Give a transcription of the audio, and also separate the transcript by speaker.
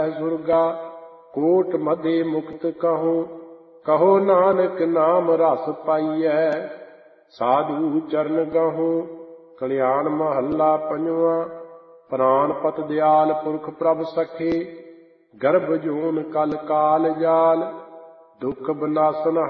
Speaker 1: ਸੁਰਗਾ ਕੋਟ ਮਧੇ ਮੁਕਤ ਕਹੋ। ਕਹੋ ਨਾਨਕ ਨਾਮ ਰਸ ਪਾਈਐ ਸਾਧੂ ਚਰਨ ਗਹੋ। ਕਲਿਆਣ ਮਹੱਲਾ ਪੰਜਵਾਂ। ਪ੍ਰਾਨ ਪਤ ਦਿਆਲ ਪੁਰਖ ਪ੍ਰਭ ਸਖੇ ਗਰਭ ਜੂਨ ਕਲ ਕਾਲ ਜਾਲ ਦੁਖ ਬਨਾਸਨ